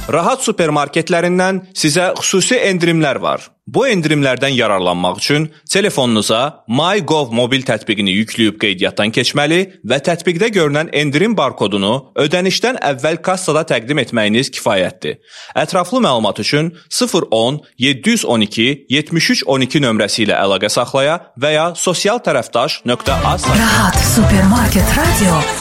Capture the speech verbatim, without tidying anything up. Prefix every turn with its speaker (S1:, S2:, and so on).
S1: Rahat supermarketlərindən sizə xüsusi endirimlər var. Bu endirimlərdən yararlanmaq üçün telefonunuza MyGov mobil tətbiqini yükləyib qeydiyyatdan keçməli və tətbiqdə görünən endirim barkodunu ödənişdən əvvəl kassada təqdim etməyiniz kifayətdir. Ətraflı məlumat üçün sıfır on yeddi yüz on iki yetmiş üç on iki nömrəsi ilə əlaqə saxlaya və ya sosial tərəfdaş nöqtə az
S2: Rahat Supermarket Radio